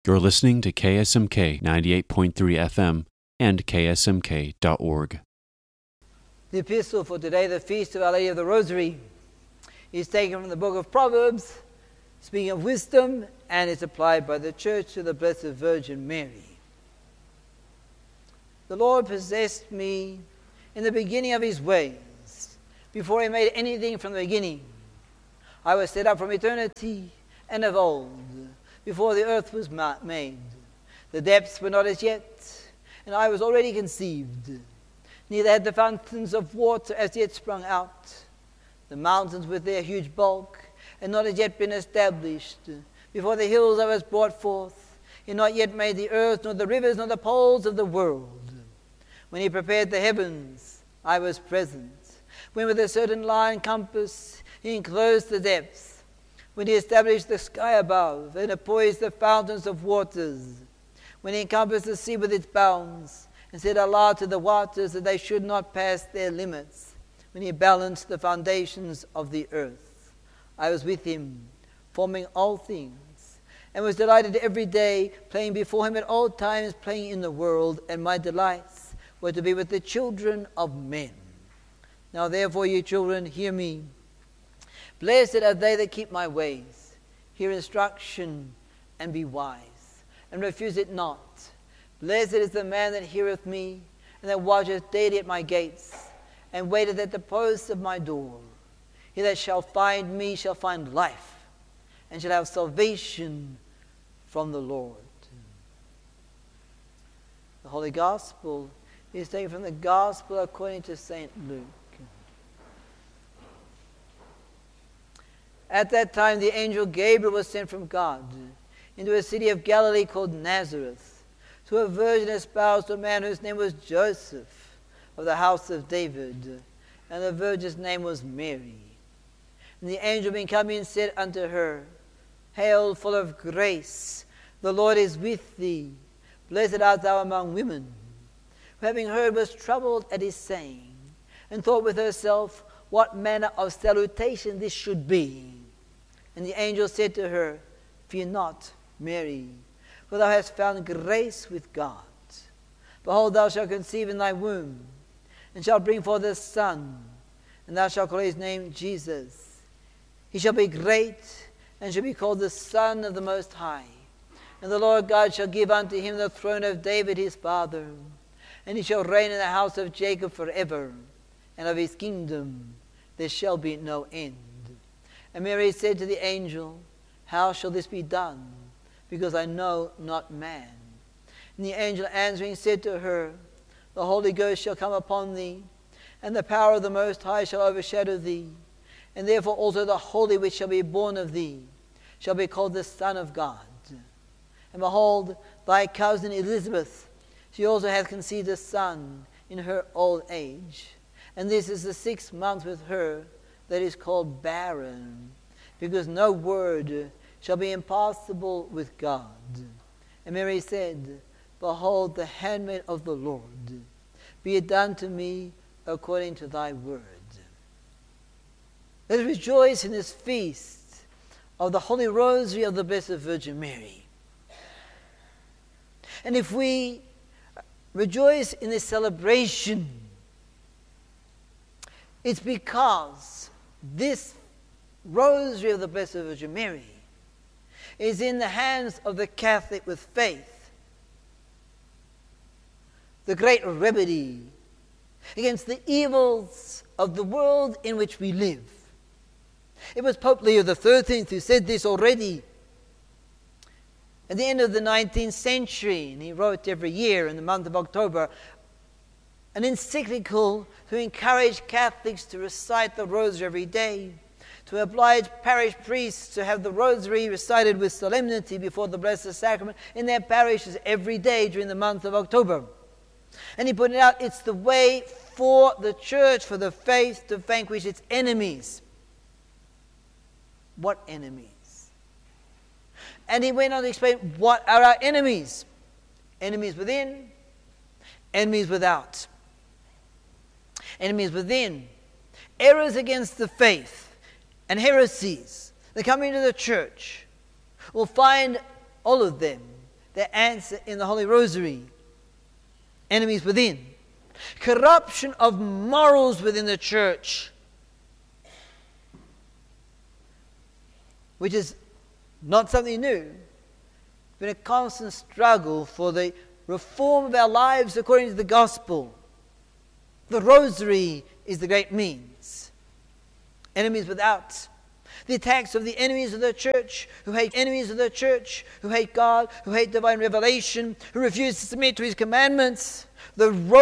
You're listening to KSMK 98.3 FM and ksmk.org. The epistle for today, the Feast of Our Lady of the Rosary, is taken from the book of Proverbs, speaking of wisdom, and is applied by the Church to the Blessed Virgin Mary. The Lord possessed me in the beginning of his ways, before he made anything from the beginning. I was set up from eternity and of old, before the earth was made. The depths were not as yet, and I was already conceived. Neither had the fountains of water as yet sprung out. The mountains with their huge bulk had not as yet been established. Before the hills I was brought forth. He had not yet made the earth, nor the rivers, nor the poles of the world. When he prepared the heavens, I was present. When with a certain line compass he enclosed the depths. When he established the sky above and appoised the fountains of waters. When he encompassed the sea with its bounds and said aloud to the waters that they should not pass their limits. When he balanced the foundations of the earth. I was with him, forming all things, and was delighted every day, playing before him at all times, playing in the world, and my delights were to be with the children of men. Now therefore, you children, hear me. Blessed are they that keep my ways, hear instruction, and be wise, and refuse it not. Blessed is the man that heareth me, and that watcheth daily at my gates, and waiteth at the posts of my door. He that shall find me shall find life, and shall have salvation from the Lord. The Holy Gospel is taken from the Gospel according to St. Luke. At that time the angel Gabriel was sent from God into a city of Galilee called Nazareth, to a virgin espoused to a man whose name was Joseph, of the house of David, and the virgin's name was Mary. And the angel being come in said unto her, Hail, full of grace, the Lord is with thee. Blessed art thou among women. Who having heard was troubled at his saying, and thought with herself what manner of salutation this should be. And the angel said to her, Fear not, Mary, for thou hast found grace with God. Behold, thou shalt conceive in thy womb, and shalt bring forth a son, and thou shalt call his name Jesus. He shall be great, and shall be called the Son of the Most High. And the Lord God shall give unto him the throne of David his father, and he shall reign in the house of Jacob forever, and of his kingdom there shall be no end. And Mary said to the angel, How shall this be done? Because I know not man. And the angel answering said to her, The Holy Ghost shall come upon thee, and the power of the Most High shall overshadow thee. And therefore also the Holy which shall be born of thee shall be called the Son of God. And behold, thy cousin Elizabeth, she also hath conceived a son in her old age. And this is the 6th month with her that is called barren, because no word shall be impossible with God. And Mary said, Behold, the handmaid of the Lord, be it done to me according to thy word. Let us rejoice in this feast of the Holy Rosary of the Blessed Virgin Mary. And if we rejoice in this celebration, it's because this Rosary of the Blessed Virgin Mary is in the hands of the Catholic with faith, the great remedy against the evils of the world in which we live. It was Pope Leo XIII who said this already at the end of the 19th century, and he wrote every year in the month of October an encyclical to encourage Catholics to recite the Rosary every day, to oblige parish priests to have the Rosary recited with solemnity before the Blessed Sacrament in their parishes every day during the month of October. And he pointed out it's the way for the Church, for the faith, to vanquish its enemies. What enemies? And he went on to explain what are our enemies. Enemies within, enemies without. Enemies within, errors against the faith and heresies that come into the church. We'll find all of them their answer in the Holy Rosary. Enemies within. Corruption of morals within the church, which is not something new. It's been a constant struggle for the reform of our lives according to the gospel. The Rosary is the great means. Enemies without. The attacks of the enemies of the church, who hate enemies of the church, who hate God, who hate divine revelation, who refuse to submit to His commandments. The